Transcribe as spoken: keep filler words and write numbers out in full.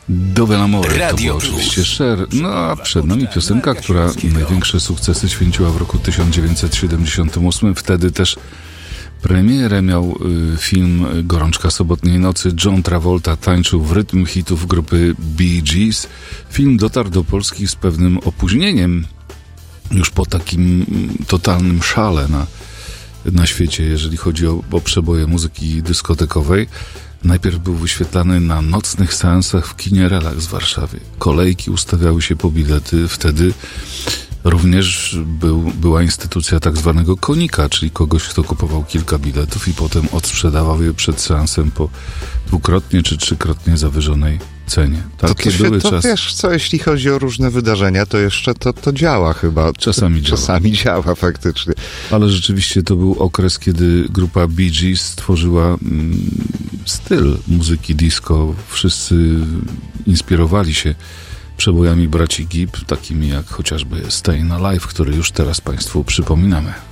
Dove l'amore to było oczywiście Cher. No a przed nami piosenka, która największe sukcesy święciła w roku tysiąc dziewięćset siedemdziesiątym ósmym. Wtedy też premierę miał y, film Gorączka sobotniej nocy. John Travolta tańczył w rytm hitów grupy Bee Gees. Film dotarł do Polski z pewnym opóźnieniem, już po takim totalnym szale na, na świecie, jeżeli chodzi o, o przeboje muzyki dyskotekowej. Najpierw był wyświetlany na nocnych seansach w kinie Relax w Warszawie. Kolejki ustawiały się po bilety. Wtedy również był, była instytucja tak zwanego konika, czyli kogoś, kto kupował kilka biletów i potem odsprzedawał je przed seansem po dwukrotnie czy trzykrotnie zawyżonej cenie. Takie to, to się, były to czasy. Wiesz co, jeśli chodzi o różne wydarzenia, to jeszcze to, to działa chyba. Czasami działa. Czasami działa faktycznie. Ale rzeczywiście to był okres, kiedy grupa Bee Gees stworzyła mm, styl muzyki disco. Wszyscy inspirowali się przebojami braci Gibb, takimi jak chociażby Stayin' Alive, który już teraz Państwu przypominamy.